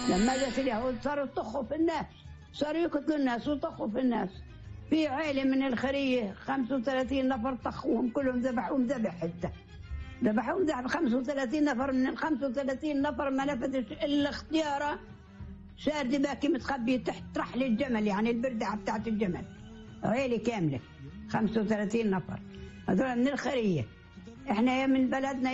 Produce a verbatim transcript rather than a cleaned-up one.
لما جت اليهود صاروا يطخوا في الناس، صاروا يقتلوا الناس ويطخوا في الناس. في عائلة من الخرية خمسة وثلاثين نفر طخوهم كلهم، ذبحوهم ذبح حتى ذبحوهم ذبح خمسة وثلاثين نفر. من ال خمسة وثلاثين نفر ما نفذش إلا اختياره شاد باكي متخبي تحت رحل الجمل، يعني البردعة بتاعت الجمل. عائلة كاملة خمسة وثلاثين نفر، هذول من الخرية. احنا من بلدنا